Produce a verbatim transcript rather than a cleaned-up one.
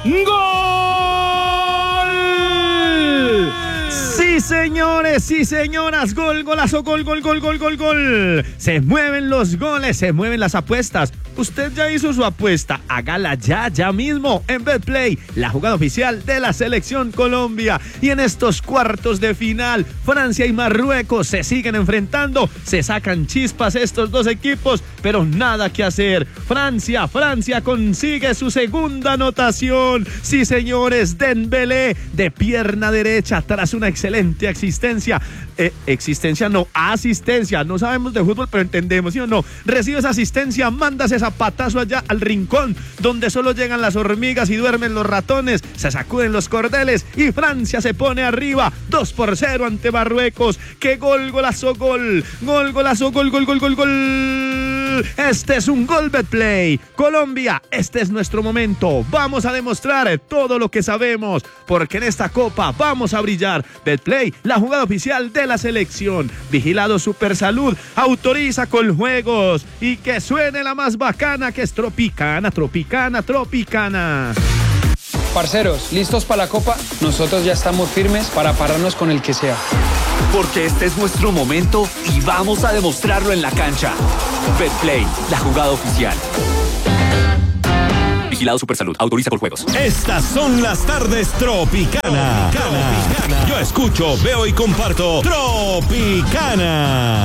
¡Gol! Sí, señores, sí, señoras, gol, golazo, gol, gol, gol, gol, gol, gol. Se mueven los goles, se mueven las apuestas. Usted ya hizo su apuesta, hágala ya, ya mismo en Betplay, la jugada oficial de la Selección Colombia. Y en estos cuartos de final, Francia y Marruecos se siguen enfrentando, se sacan chispas estos dos equipos, pero nada que hacer. Francia, Francia consigue su segunda anotación. Sí, señores, Dembélé de pierna derecha tras una excelente existencia. Eh, existencia no, asistencia. No sabemos de fútbol, pero entendemos, ¿sí o no? Recibe esa asistencia, manda ese zapatazo allá al rincón donde solo llegan las hormigas y duermen los ratones, se sacuden los cordeles y Francia se pone arriba dos por cero ante Marruecos. ¡Qué gol, golazo, gol! Gol, golazo, gol, gol, gol, gol, gol. Este es un gol Betplay. Colombia, este es nuestro momento. Vamos a demostrar todo lo que sabemos, porque en esta copa vamos a brillar. Betplay, la jugada oficial de la selección. Vigilado Supersalud, autoriza con juegos y que suene la más bacana, que es Tropicana, Tropicana, Tropicana. Parceros, ¿listos para la copa? Nosotros ya estamos firmes para pararnos con el que sea. Porque este es nuestro momento y vamos a demostrarlo en la cancha. Betplay, la jugada oficial. Vigilado Supersalud, autoriza con juegos. Estas son las tardes Tropicana. Tropicana. Yo escucho, veo y comparto Tropicana.